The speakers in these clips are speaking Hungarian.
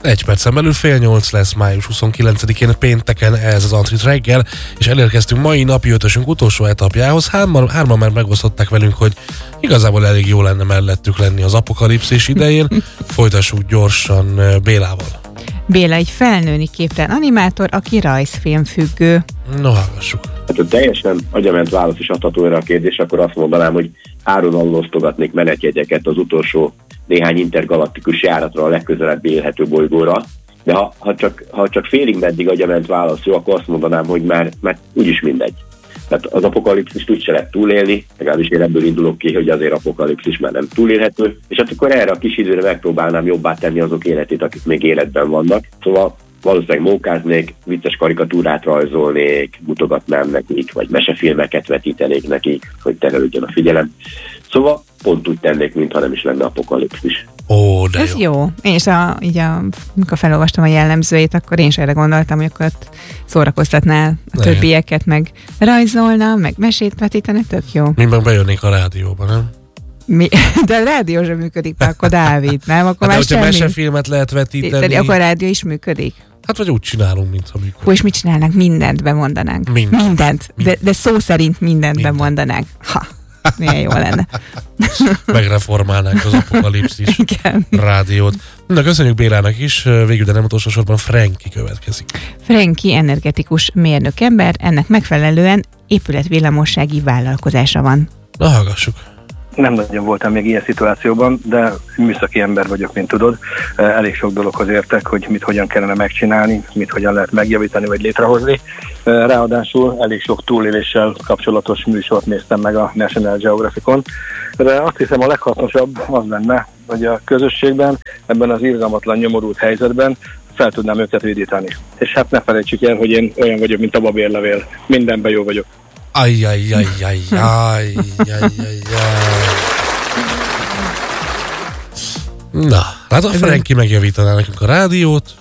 Egy percen belül 7:30 lesz május 29-én pénteken ez az Antrit reggel, és elérkeztünk mai napi ötösünk utolsó etapjához. Hárman már megosztották velünk, hogy igazából elég jó lenne mellettük lenni az apokalipszis idején. Folytassuk gyorsan Bélával. Béla egy felnőni képtelen animátor, aki rajzfilm függő. No, hallgassuk. Hát, ha teljesen agyament válasz is adható erre a kérdés, akkor azt mondanám, hogy áron osztogatnék menetjegyeket az utolsó néhány intergalaktikus járatra a legközelebbi élhető bolygóra. De ha csak félig meddig agyament válasz jó, akkor azt mondanám, hogy már úgyis mindegy. Tehát az apokalipszist úgyse lehet túlélni, legalábbis én ebből indulok ki, hogy azért apokalipszis már nem túlélhető, és hát akkor erre a kis időre megpróbálnám jobbá tenni azok életét, akik még életben vannak. Szóval valószínűleg mókáznék, vicces karikatúrát rajzolnék, mutogatnám nekik, vagy mesefilmeket vetítenék nekik, hogy terelődjön a figyelem. Szóval pont úgy tennék, mintha nem is lenne apokalipszis. Ó, de Ez jó. Én is mikor felolvastam a jellemzőjét, akkor én is erre gondoltam, hogy akkor szórakoztatnál a többieket, meg rajzolna, meg mesét vetítene, tök jó. Mi meg bejönnék a rádióba, nem? De a rádió sem működik, akkor Dávid, nem? Akkor hát, már hogyha mesefilmet lehet vetíteni. Akkor a rádió is működik. Hát vagy úgy csinálunk, mintha működik. És mit csinálnánk? Mindent bemondanánk. Mindent. De szó szerint mindent bemondanánk. Ha, milyen jó lenne. Megreformálnánk az apokalipszis rádiót. Na, köszönjük Bélának is, végül, de nem utolsó sorban Frankie következik. Frankie energetikus mérnök ember, ennek megfelelően épületvillamossági vállalkozása van. Na, hallgassuk. Nem nagyon voltam még ilyen szituációban, de műszaki ember vagyok, mint tudod. Elég sok dologhoz értek, hogy mit hogyan kellene megcsinálni, mit hogyan lehet megjavítani vagy létrehozni. Ráadásul elég sok túléléssel kapcsolatos műsort néztem meg a National Geographicon. De azt hiszem a leghasznosabb az lenne, hogy a közösségben, ebben az irgalmatlan, nyomorult helyzetben fel tudnám őket védíteni. És hát ne felejtsük el, hogy én olyan vagyok, mint a babérlevél. Mindenben jó vagyok. Ajjajjajjajjaj. Na, hát a Frankie megjavítaná nekünk a rádiót.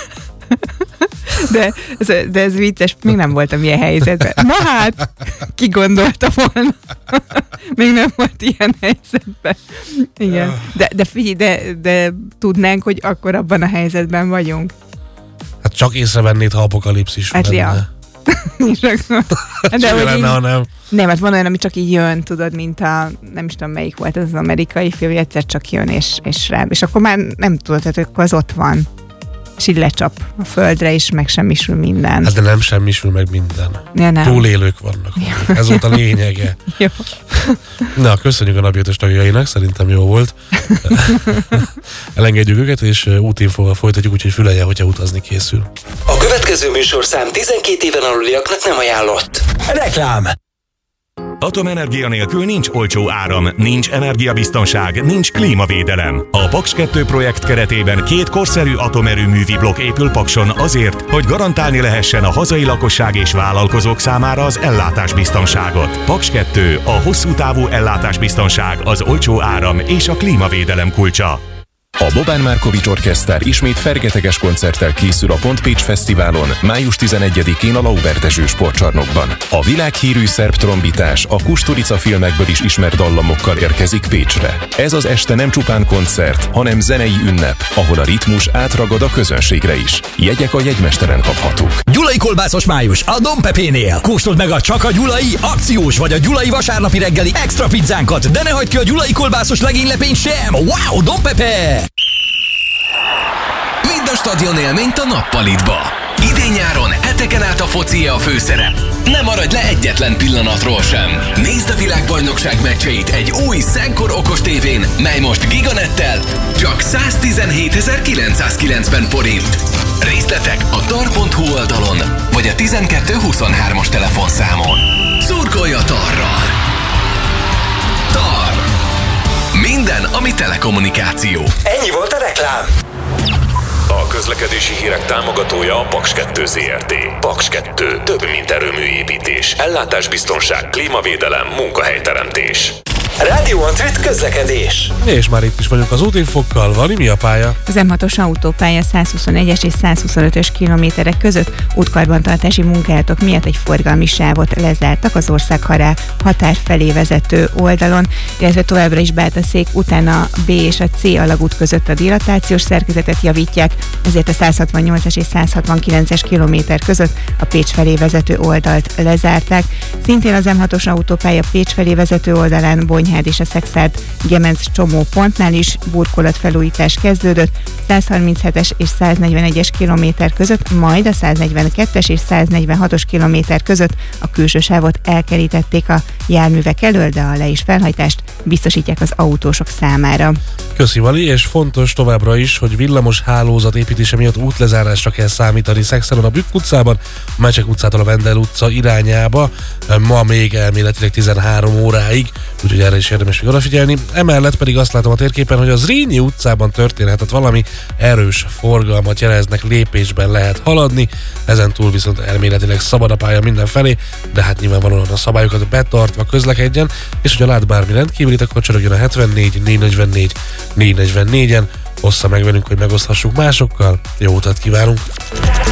De ez vicces, még nem voltam ilyen helyzetben. Na hát, ki gondolta volna? Még nem volt ilyen helyzetben. Igen. De figyelj, de tudnánk, hogy akkor abban a helyzetben vagyunk. Hát csak észrevennéd, ha apokalipszis hát lenne. Ja. De hogy lenne, ha nem. Nem, hát van olyan, ami csak így jön, tudod, mint nem is tudom melyik volt ez az amerikai film, hogy egyszer csak jön és rá. És akkor már nem tudod, hogy akkor az ott van. És így lecsap a földre, és megsemmisül minden. Hát de nem semmisül meg minden. Ja, nem. Túlélők vannak. Ja. Ez volt a lényege. Jó. Na, köszönjük a napi ötös tagjainak, szerintem jó volt. Elengedjük őket, és útinfóval folytatjuk, úgyhogy fülelje, hogyha utazni készül. A következő műsorszám 12 éven aluliaknak nem ajánlott. Reklám! Atomenergia nélkül nincs olcsó áram, nincs energiabiztonság, nincs klímavédelem. A Paks 2 projekt keretében 2 korszerű atomerőművi blokk épül Pakson azért, hogy garantálni lehessen a hazai lakosság és vállalkozók számára az ellátásbiztonságot. Paks 2, a hosszú távú ellátásbiztonság, az olcsó áram és a klímavédelem kulcsa. A Bobán Markovics Orkesztár ismét fergeteges koncerttel készül a Pont Pécs Fesztiválon május 11-én a Laubertezső sportcsarnokban. A világhírű szerb trombitás a Kusturica filmekből is ismert dallamokkal érkezik Pécsre. Ez az este nem csupán koncert, hanem zenei ünnep, ahol a ritmus átragad a közönségre is. Jegyek a jegymesteren kaphatók. Gyulai kolbászos május a Don Pepénél. Kóstold meg a csak a gyulai akciós vagy a gyulai vasárnapi reggeli extra pizzánkat, de ne hagyd ki a gyulai kolbászos legénylepényt sem. Wow, Don Pepe! Vidd a stadion élményt a nappalitba. Idén-nyáron heteken át a foci a főszerep. Ne maradj le egyetlen pillanatról sem. Nézd a világbajnokság meccseit egy új Szenkor okos tévén, mely most Giganettel csak 117.990 forint. Részletek a tar.hu oldalon, vagy a 1223-as telefonszámon. Szurkolj a Tarral! Tar. Minden, ami telekommunikáció. Ennyi volt a reklám. A közlekedési hírek támogatója a Paks 2 Zrt. Paks 2. Több mint erőműépítés, ellátásbiztonság, klímavédelem, munkahelyteremtés. Radio Antrit közlekedés. És már itt is vagyunk az útinfokkal. Vali, mi a pálya? Az M6-os autópálya 121-es és 125-ös kilométerek között útkarbantartási munkálatok miatt egy forgalmi sávot lezártak az országhatár felé vezető oldalon, illetve továbbra is Bátaszék után a B és a C alagút között a dilatációs szerkezetet javítják, ezért a 168-es és 169-es kilométer között a Pécs felé vezető oldalt lezárták. Szintén az M6-os autópálya Pécs felé vezető oldalán Bonyhád és a Szekszárd-Gemenc csomópontnál is burkolatfelújítás kezdődött, 137-es és 141-es kilométer között, majd a 142-es és 146-os kilométer között a külső sávot elkerítették a járművek elől, de a le- és felhajtást biztosítják az autósok számára. Köszi, Vali, és fontos továbbra is, hogy villamos hálózat építése miatt útlezárásra kell számítani Szexelon a Bükk utcában, a Mecsek utcától a Vendel utca irányába, ma még elméletileg 13 óráig, úgyhogy erre is érdemes még odafigyelni. Emellett pedig azt látom a térképen, hogy az Zrínyi utcában történhetett valami, erős forgalmat jeleznek, lépésben lehet haladni, ezen túl viszont elméletileg szabad a pálya mindenfelé, de hát nyilvánvalóan a szabályokat betartva közlekedjen, és hogyha lát bármi rendkívülit, akkor csörögjön a 74 444 444-en, ossza meg velünk, hogy megoszthassuk másokkal. Jó utat kívánunk!